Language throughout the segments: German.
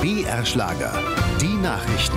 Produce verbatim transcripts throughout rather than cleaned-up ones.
B R Schlager, die Nachrichten.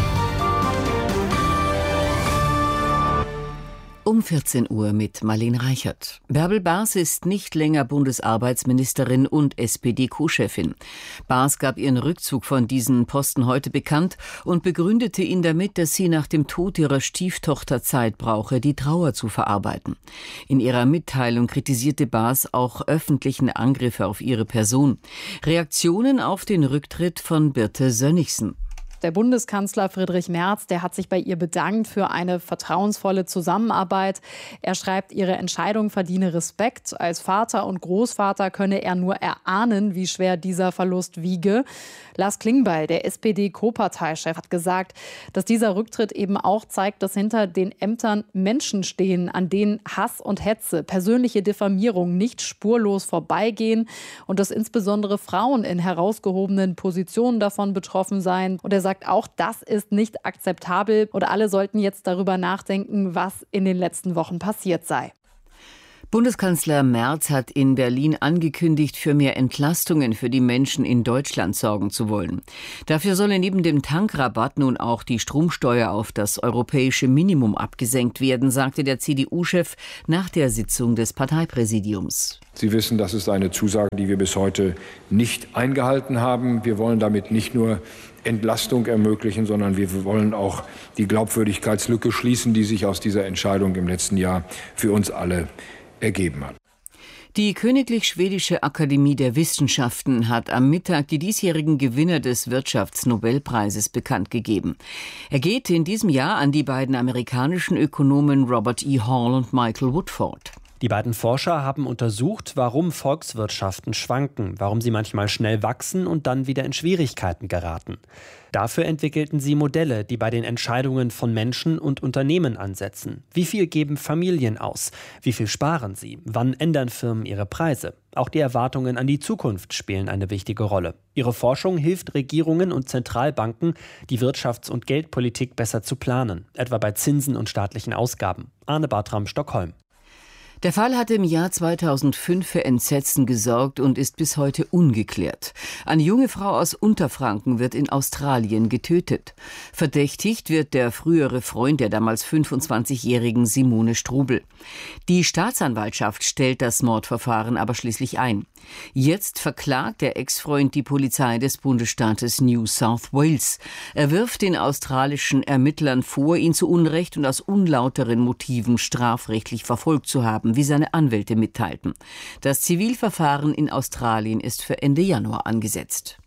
Um vierzehn Uhr mit Marlene Reichert. Bärbel Baas ist nicht länger Bundesarbeitsministerin und S P D-Co-Chefin. Baas gab ihren Rückzug von diesen Posten heute bekannt und begründete ihn damit, dass sie nach dem Tod ihrer Stieftochter Zeit brauche, die Trauer zu verarbeiten. In ihrer Mitteilung kritisierte Baas auch öffentlichen Angriffe auf ihre Person. Reaktionen auf den Rücktritt von Birte Sönnigsen. Der Bundeskanzler Friedrich Merz, der hat sich bei ihr bedankt für eine vertrauensvolle Zusammenarbeit. Er schreibt, ihre Entscheidung verdiene Respekt. Als Vater und Großvater könne er nur erahnen, wie schwer dieser Verlust wiege. Lars Klingbeil, der S P D-Co-Parteichef, hat gesagt, dass dieser Rücktritt eben auch zeigt, dass hinter den Ämtern Menschen stehen, an denen Hass und Hetze, persönliche Diffamierung nicht spurlos vorbeigehen und dass insbesondere Frauen in herausgehobenen Positionen davon betroffen seien. Und er sagt auch, das ist nicht akzeptabel und alle sollten jetzt darüber nachdenken, was in den letzten Wochen passiert sei. Bundeskanzler Merz hat in Berlin angekündigt, für mehr Entlastungen für die Menschen in Deutschland sorgen zu wollen. Dafür solle neben dem Tankrabatt nun auch die Stromsteuer auf das europäische Minimum abgesenkt werden, sagte der C D U-Chef nach der Sitzung des Parteipräsidiums. Sie wissen, das ist eine Zusage, die wir bis heute nicht eingehalten haben. Wir wollen damit nicht nur Entlastung ermöglichen, sondern wir wollen auch die Glaubwürdigkeitslücke schließen, die sich aus dieser Entscheidung im letzten Jahr für uns alle ergeben hat. Die Königlich Schwedische Akademie der Wissenschaften hat am Mittag die diesjährigen Gewinner des Wirtschaftsnobelpreises bekannt gegeben. Er geht in diesem Jahr an die beiden amerikanischen Ökonomen Robert E. Hall und Michael Woodford. Die beiden Forscher haben untersucht, warum Volkswirtschaften schwanken, warum sie manchmal schnell wachsen und dann wieder in Schwierigkeiten geraten. Dafür entwickelten sie Modelle, die bei den Entscheidungen von Menschen und Unternehmen ansetzen. Wie viel geben Familien aus? Wie viel sparen sie? Wann ändern Firmen ihre Preise? Auch die Erwartungen an die Zukunft spielen eine wichtige Rolle. Ihre Forschung hilft Regierungen und Zentralbanken, die Wirtschafts- und Geldpolitik besser zu planen, etwa bei Zinsen und staatlichen Ausgaben. Arne Bartram, Stockholm. Der Fall hatte im Jahr zweitausendfünf für Entsetzen gesorgt und ist bis heute ungeklärt. Eine junge Frau aus Unterfranken wird in Australien getötet. Verdächtigt wird der frühere Freund der damals fünfundzwanzigjährigen Simone Strubel. Die Staatsanwaltschaft stellt das Mordverfahren aber schließlich ein. Jetzt verklagt der Ex-Freund die Polizei des Bundesstaates New South Wales. Er wirft den australischen Ermittlern vor, ihn zu Unrecht und aus unlauteren Motiven strafrechtlich verfolgt zu haben, wie seine Anwälte mitteilten. Das Zivilverfahren in Australien ist für Ende Januar angesetzt.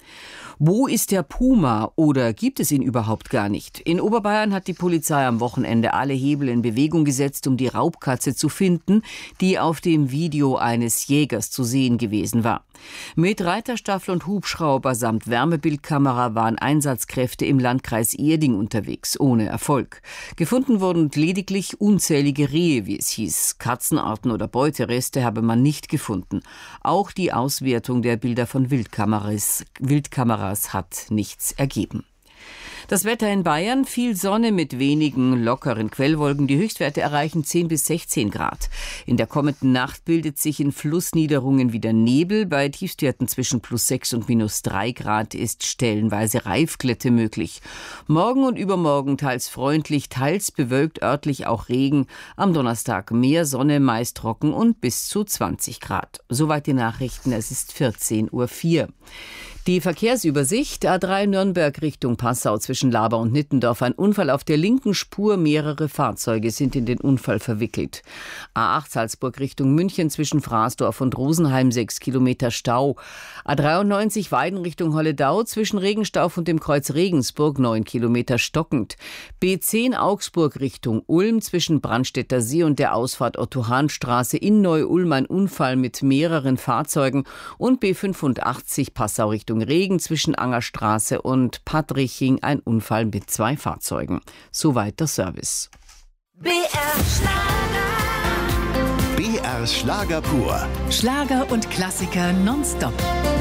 Wo ist der Puma oder gibt es ihn überhaupt gar nicht? In Oberbayern hat die Polizei am Wochenende alle Hebel in Bewegung gesetzt, um die Raubkatze zu finden, die auf dem Video eines Jägers zu sehen gewesen war. Mit Reiterstaffel und Hubschrauber samt Wärmebildkamera waren Einsatzkräfte im Landkreis Erding unterwegs, ohne Erfolg. Gefunden wurden lediglich unzählige Rehe, wie es hieß. Katzenarten oder Beutereste habe man nicht gefunden. Auch die Auswertung der Bilder von Wildkameras, Wildkameras hat nichts ergeben. Das Wetter in Bayern, viel Sonne mit wenigen lockeren Quellwolken. Die Höchstwerte erreichen zehn bis sechzehn Grad. In der kommenden Nacht bildet sich in Flussniederungen wieder Nebel. Bei Tiefstwerten zwischen plus sechs und minus drei Grad ist stellenweise Reifglätte möglich. Morgen und übermorgen teils freundlich, teils bewölkt, örtlich auch Regen. Am Donnerstag mehr Sonne, meist trocken und bis zu zwanzig Grad. Soweit die Nachrichten, es ist vierzehn Uhr vier. Die Verkehrsübersicht, A drei Nürnberg Richtung Passau zwischen Laber und Nittendorf. Ein Unfall auf der linken Spur, mehrere Fahrzeuge sind in den Unfall verwickelt. A acht Salzburg Richtung München zwischen Fraßdorf und Rosenheim, sechs Kilometer Stau. A dreiundneunzig Weiden Richtung Holledau zwischen Regenstauf und dem Kreuz Regensburg, neun Kilometer stockend. B zehn Augsburg Richtung Ulm zwischen Brandstätter See und der Ausfahrt Otto-Hahn-Straße in Neu-Ulm ein Unfall mit mehreren Fahrzeugen und B fünfundachtzig Passau Richtung Regen zwischen Angerstraße und Patriching ein Unfall mit zwei Fahrzeugen. Soweit der Service. B R Schlager. B R Schlager pur. Schlager und Klassiker nonstop.